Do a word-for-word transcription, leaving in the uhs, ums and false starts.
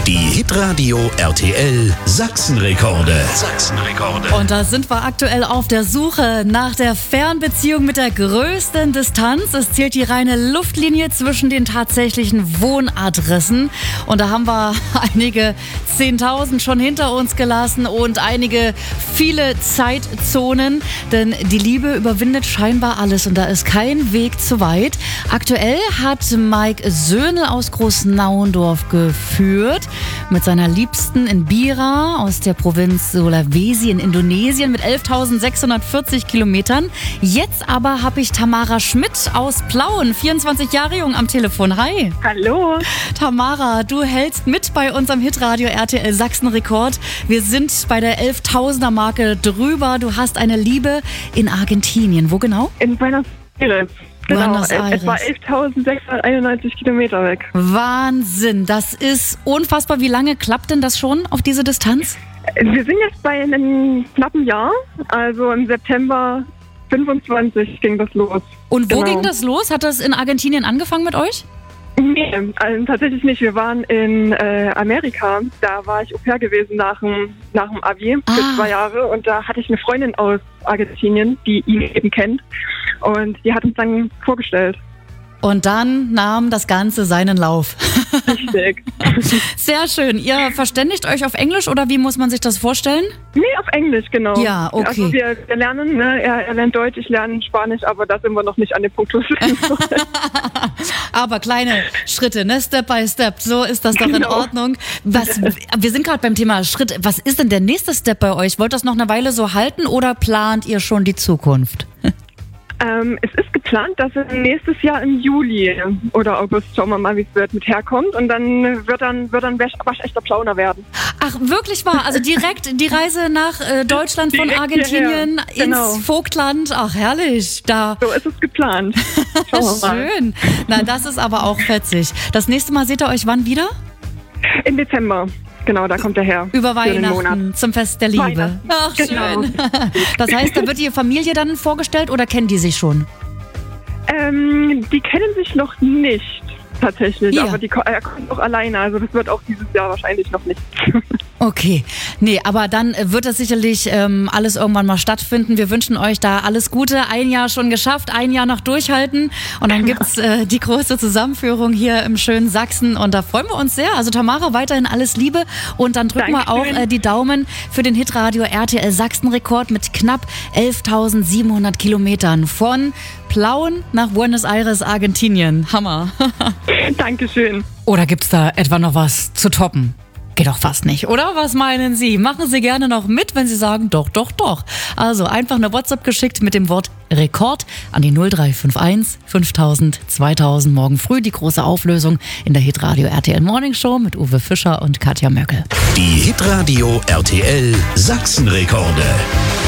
Die Hitradio R T L Sachsenrekorde. Sachsenrekorde. Und da sind wir aktuell auf der Suche nach der Fernbeziehung mit der größten Distanz. Es zählt die reine Luftlinie zwischen den tatsächlichen Wohnadressen. Und da haben wir einige Zehntausend schon hinter uns gelassen und einige viele Zeitzonen. Denn die Liebe überwindet scheinbar alles und da ist kein Weg zu weit. Aktuell hat Mike Söhnel aus Großnauendorf geführt mit seiner Liebsten in Bira aus der Provinz Sulawesi in Indonesien mit elftausendsechshundertvierzig Kilometern. Jetzt aber habe ich Tamara Schmidt aus Plauen, vierundzwanzig Jahre jung, am Telefon. Hi. Hallo. Tamara, du hältst mit bei unserem Hitradio R T L Sachsenrekord. Wir sind bei der elftausender Marke drüber. Du hast eine Liebe in Argentinien. Wo genau? In Buenos Aires. Genau, Buenos Aires. etwa elftausendsechshunderteinundneunzig Kilometer weg. Wahnsinn, das ist unfassbar. Wie lange klappt denn das schon auf diese Distanz? Wir sind jetzt bei einem knappen Jahr, also im September fünfundzwanzig ging das los. Und wo Genau. ging das los? Hat das in Argentinien angefangen mit euch? Nee, also tatsächlich nicht. Wir waren in äh, Amerika. Da war ich Au pair gewesen nach dem, nach dem Abi für Ah. zwei Jahre. Und da hatte ich eine Freundin aus Argentinien, die ihn eben kennt. Und die hat uns dann vorgestellt. Und dann nahm das Ganze seinen Lauf. Richtig. Sehr schön. Ihr verständigt euch auf Englisch oder wie muss man sich das vorstellen? Nee, auf Englisch, genau. Ja, okay. Also wir, wir lernen, ne? er, er lernt Deutsch, ich lerne Spanisch, aber da sind wir noch nicht an dem Punkt. Aber kleine Schritte, ne? Step by Step. So ist das doch in Genau. Ordnung. Was, wir sind gerade beim Thema Schritt. Was ist denn der nächste Step bei euch? Wollt ihr das noch eine Weile so halten oder plant ihr schon die Zukunft? ähm, es ist geplant, dass er nächstes Jahr im Juli oder August, schauen wir mal, wie es wird, mit herkommt. Und dann wird dann, wird dann wasch- waschechter Plauner werden. Ach, wirklich wahr? Also direkt die Reise nach äh, Deutschland von Direkt Argentinien hierher. Genau. ins Vogtland. Ach, herrlich. Da. So ist es geplant. Schauen wir mal. Schön. Na, das ist aber auch fetzig. Das nächste Mal seht ihr euch wann wieder? Im Dezember. Genau, da kommt er her. Über Für den Monat. Weihnachten, zum Fest der Liebe. Weihnachten. Ach, Genau. schön. Das heißt, da wird die Familie dann vorgestellt oder kennen die sich schon? Ähm, die kennen sich noch nicht, tatsächlich. Ja. Aber die, ko- er kommt auch alleine. Also das wird auch dieses Jahr wahrscheinlich noch nicht. Okay, nee, aber dann äh, wird das sicherlich ähm, alles irgendwann mal stattfinden. Wir wünschen euch da alles Gute. Ein Jahr schon geschafft, ein Jahr noch durchhalten und dann gibt's äh, die große Zusammenführung hier im schönen Sachsen und da freuen wir uns sehr. Also Tamara, weiterhin alles Liebe und dann drücken wir auch Dankeschön. äh, die Daumen für den Hitradio R T L Sachsenrekord mit knapp elftausendsiebenhundert Kilometern von Plauen nach Buenos Aires, Argentinien. Hammer. Dankeschön. Oder gibt's da etwa noch was zu toppen? Geht doch fast nicht, oder? Was meinen Sie? Machen Sie gerne noch mit, wenn Sie sagen, doch, doch, doch. Also einfach eine WhatsApp geschickt mit dem Wort Rekord an die null drei fünf eins fünftausend zweitausend. Morgen früh die große Auflösung in der Hitradio R T L Morning Show mit Uwe Fischer und Katja Möckel. Die Hitradio R T L Sachsenrekorde.